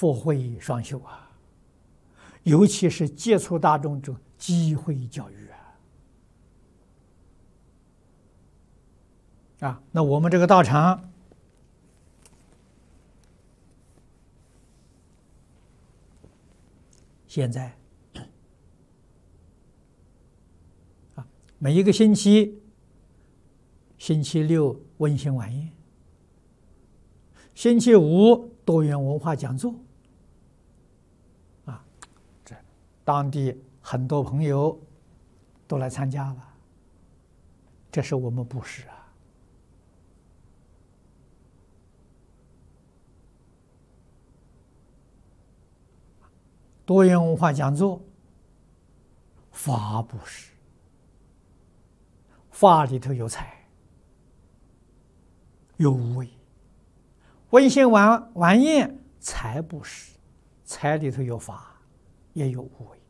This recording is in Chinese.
佛慧双修啊，尤其是接触大众这种机会教育那我们这个道场现在每一个星期，星期六温馨晚宴，星期五多元文化讲座这当地很多朋友都来参加了，这是我们布施多元文化讲座，法布施，法里头有财，有无为；温馨晚宴，财布施，财里头有法，也有无为。